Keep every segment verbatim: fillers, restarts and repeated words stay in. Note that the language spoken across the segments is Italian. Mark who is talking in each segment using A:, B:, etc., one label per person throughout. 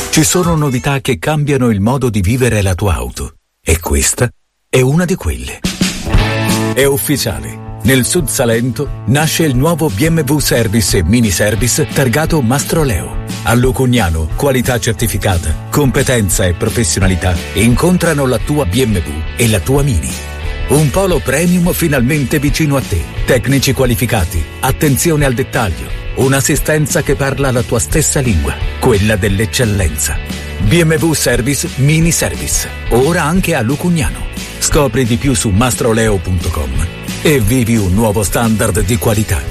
A: Ci sono novità che cambiano il modo di vivere la tua auto. E questa è una di quelle. È ufficiale. Nel Sud Salento nasce il nuovo B M W Service e Mini Service targato Mastroleo. A Lucugnano, qualità certificata, competenza e professionalità incontrano la tua B M W e la tua Mini. Un polo premium finalmente vicino a te. Tecnici qualificati, attenzione al dettaglio, un'assistenza che parla la tua stessa lingua, quella dell'eccellenza. B M W Service Mini Service, ora anche a Lucugnano. Scopri di più su mastroleo punto com e vivi un nuovo standard di qualità.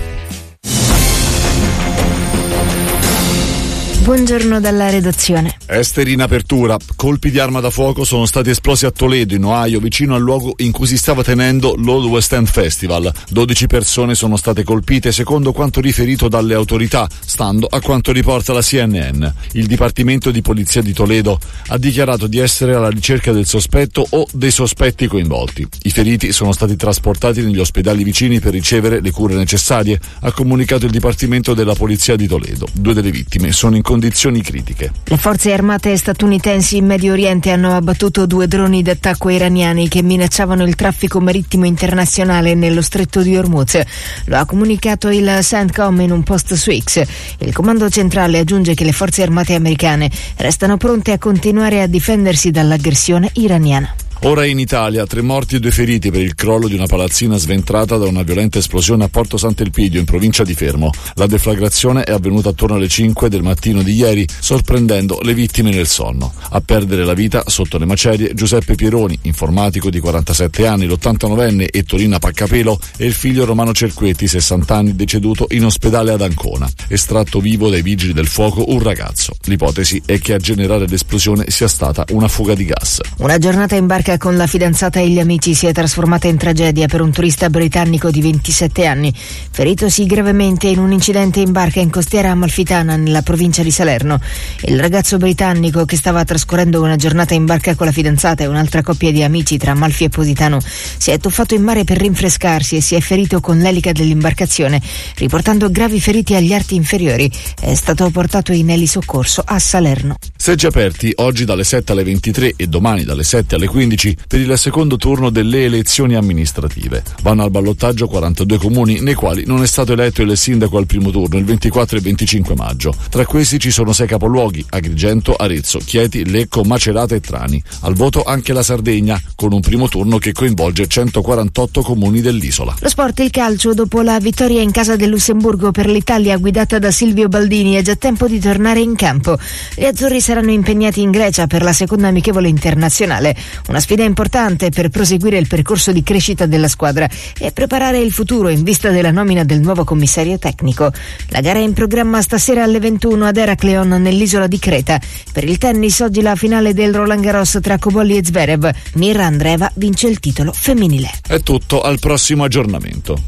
B: Buongiorno dalla redazione.
C: Esteri in apertura. Colpi di arma da fuoco sono stati esplosi a Toledo, in Ohio, vicino al luogo in cui si stava tenendo l'Old West End Festival. dodici persone sono state colpite, secondo quanto riferito dalle autorità, stando a quanto riporta la C N N. Il Dipartimento di Polizia di Toledo ha dichiarato di essere alla ricerca del sospetto o dei sospetti coinvolti. I feriti sono stati trasportati negli ospedali vicini per ricevere le cure necessarie, ha comunicato il Dipartimento della Polizia di Toledo. Due delle vittime sono in condizioni critiche.
B: Le forze armate statunitensi in Medio Oriente hanno abbattuto due droni d'attacco iraniani che minacciavano il traffico marittimo internazionale nello stretto di Hormuz. Lo ha comunicato il CENTCOM in un post su X. Il comando centrale aggiunge che le forze armate americane restano pronte a continuare a difendersi dall'aggressione iraniana.
C: Ora in Italia, tre morti e due feriti per il crollo di una palazzina sventrata da una violenta esplosione a Porto Sant'Elpidio, in provincia di Fermo. La deflagrazione è avvenuta attorno alle cinque del mattino di ieri, sorprendendo le vittime nel sonno. A perdere la vita, sotto le macerie, Giuseppe Pieroni, informatico di quarantasette anni, l'ottantanovenne Ettorina Paccapelo e il figlio Romano Cerquetti, sessanta anni, deceduto in ospedale ad Ancona. Estratto vivo dai vigili del fuoco un ragazzo. L'ipotesi è che a generare l'esplosione sia stata una fuga di gas.
B: Una giornata in barca con la fidanzata e gli amici si è trasformata in tragedia per un turista britannico di ventisette anni, feritosi gravemente in un incidente in barca in costiera amalfitana nella provincia di Salerno. Il ragazzo britannico, che stava trascorrendo una giornata in barca con la fidanzata e un'altra coppia di amici tra Amalfi e Positano, si è tuffato in mare per rinfrescarsi e si è ferito con l'elica dell'imbarcazione, riportando gravi feriti agli arti inferiori. È stato portato in elisoccorso a Salerno.
C: Seggi aperti oggi dalle sette alle ventitré e domani dalle sette alle quindici per il secondo turno delle elezioni amministrative. Vanno al ballottaggio quarantadue comuni nei quali non è stato eletto il sindaco al primo turno il ventiquattro e venticinque maggio. Tra questi ci sono sei capoluoghi: Agrigento, Arezzo, Chieti, Lecco, Macerata e Trani. Al voto anche la Sardegna, con un primo turno che coinvolge centoquarantotto comuni dell'isola.
B: Lo sport, il calcio. Dopo la vittoria in casa del Lussemburgo per l'Italia guidata da Silvio Baldini, è già tempo di tornare in campo. Gli azzurri saranno impegnati in Grecia per la seconda amichevole internazionale, una sfida importante per proseguire il percorso di crescita della squadra e preparare il futuro in vista della nomina del nuovo commissario tecnico. La gara è in programma stasera alle ventuno ad Herakleon, nell'isola di Creta. Per il tennis oggi la finale del Roland Garros tra Cobolli e Zverev. Mirra Andreeva vince il titolo femminile.
C: È tutto, al prossimo aggiornamento.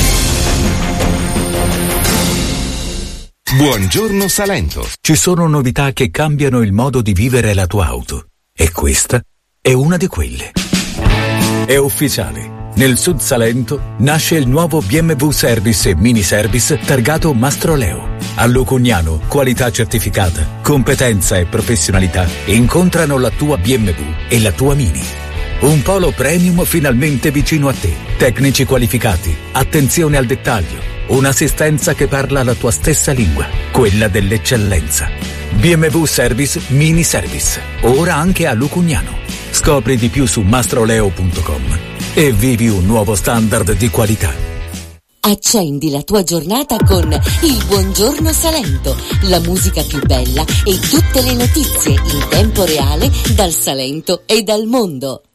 A: Buongiorno Salento. Ci sono novità che cambiano il modo di vivere la tua auto. E questa è una di quelle. È ufficiale. Nel Sud Salento nasce il nuovo B M W Service e Mini Service targato Mastroleo. A Lucugnano, qualità certificata, competenza e professionalità incontrano la tua B M W e la tua Mini. Un polo premium finalmente vicino a te. Tecnici qualificati, attenzione al dettaglio, un'assistenza che parla la tua stessa lingua, quella dell'eccellenza. B M W Service Mini Service, ora anche a Lucugnano. Scopri di più su mastroleo punto com e vivi un nuovo standard di qualità.
D: Accendi la tua giornata con il Buongiorno Salento, la musica più bella e tutte le notizie in tempo reale dal Salento e dal mondo.